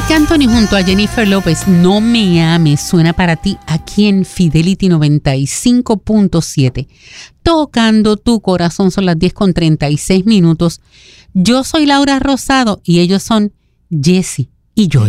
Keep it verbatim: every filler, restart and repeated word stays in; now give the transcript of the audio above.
Marc Anthony junto a Jennifer López, No Me Ames, suena para ti aquí en Fidelity noventa y cinco punto siete. Tocando tu corazón, son las diez con treinta y seis minutos. Yo soy Laura Rosado y ellos son Jesse y Joy.